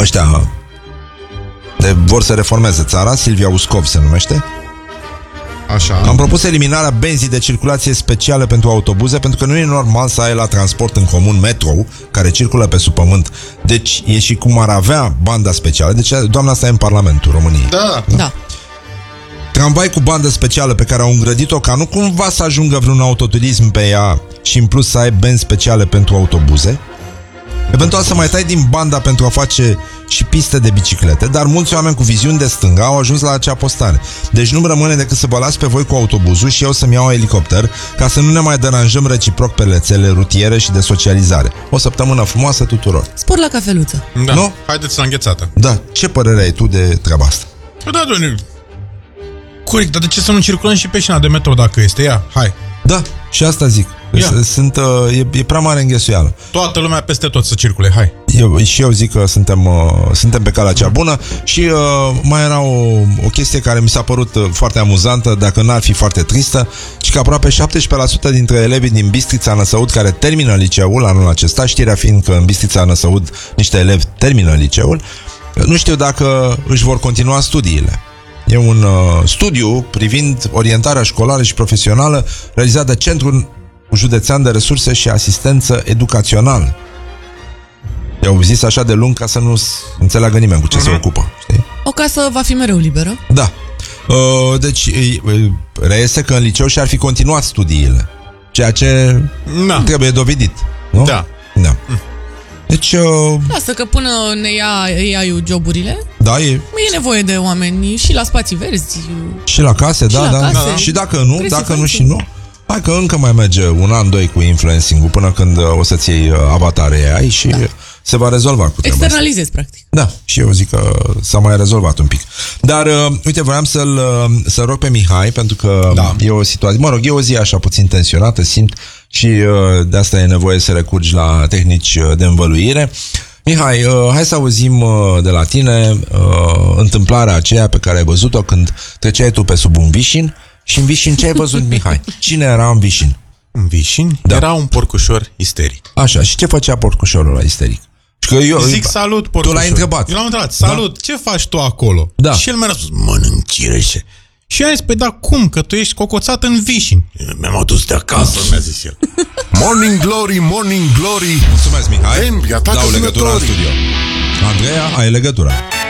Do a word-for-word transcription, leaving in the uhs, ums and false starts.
ăștia de, vor să reformeze țara, Silvia Uscov se numește. Așa. Am propus eliminarea benzii de circulație speciale pentru autobuze, pentru că nu e normal să ai la transport în comun metrou, care circulă pe sub pământ. Deci e și cum ar avea banda specială. Deci doamna asta e în Parlamentul României. Da. Da. Tramvai cu bandă specială pe care au îngrădit-o ca nu cumva să ajungă vreun autoturism pe ea și în plus să ai benzi speciale pentru autobuze. Eventual să mai tai din banda pentru a face și piste de biciclete, dar mulți oameni cu viziuni de stânga au ajuns la acea postare. Deci nu-mi rămâne decât să vă las pe voi cu autobuzul și eu să-mi iau elicopter, ca să nu ne mai deranjăm reciproc pe rețele rutiere și de socializare. O săptămână frumoasă tuturor. Spor la cafeluță. Da. Nu? Haideți la înghețată. Da, ce părere ai tu de treaba asta? Da, doamne. Corect, dar de ce să nu circulăm și pe șina de metro dacă este ea? Hai. Da, și asta zic. Sunt, e, e prea mare înghesuială. Toată lumea peste tot să circule, hai. Eu, și eu zic că suntem, uh, suntem pe calea cea bună. Și uh, mai era o, o chestie care mi s-a părut uh, foarte amuzantă, dacă n-ar fi foarte tristă, și că aproape șaptesprezece la sută dintre elevii din Bistrița Năsăud care termină liceul anul acesta, știrea fiind că în Bistrița Năsăud niște elevi termină liceul, nu știu dacă își vor continua studiile. E un uh, studiu privind orientarea școlară și profesională realizat de Centrul Județean de Resurse și Asistență Educațională. I-au zis așa de lung ca să nu înțeleagă nimeni cu ce uh-huh. se ocupă, știi? O casă va fi mereu liberă. Da. Uh, deci reiese că în liceu și-ar fi continuat studiile, ceea ce da. trebuie dovedit, nu? Da. Da. Deci... Uh, Lasă că până ne ia A I-ul joburile, da, e... e nevoie de oameni și la spații verzi. Și la case, și da, la da. case. da. Și dacă nu, Crezi dacă nu și și nu, hai că încă mai merge un an, doi cu influencing-ul până când o să-ți iei avatare A I și da. se va rezolva cu treaba externalizezi, asta. practic. Da, și eu zic că s-a mai rezolvat un pic. Dar, uh, uite, voiam să-l uh, să rog pe Mihai, pentru că da. e o situație, mă rog, e o zi așa puțin tensionată, simt, și uh, de asta e nevoie să recurgi la tehnici de învăluire. Mihai, uh, hai să auzim uh, de la tine uh, întâmplarea aceea pe care ai văzut-o când treceai tu pe sub un vișin. Și în Vișin ce ai văzut, Mihai? Cine era în Vișin? În Vișin? Da. Era un porcușor isteric. Așa, și ce făcea porcușorul ăla isteric? Și că eu, Zic salut, porcușor. Tu l-ai întrebat. Eu l-am întrebat, salut, da? Ce faci tu acolo? Da. Și el mi-a răspuns, mănânc cireșe. Și eu am zis, păi da, cum? Că tu ești cocoțat în Vișin. Mi-am adus de acasă, mi-a zis el. Morning Glory, Morning Glory. Mulțumesc, Mihai. Dau legătura în studio. Andreea, ai legătura.